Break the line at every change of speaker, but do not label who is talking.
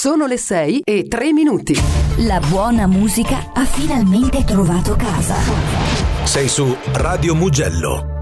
Sono le 6:03.
La buona musica ha finalmente trovato casa.
Sei su Radio Mugello.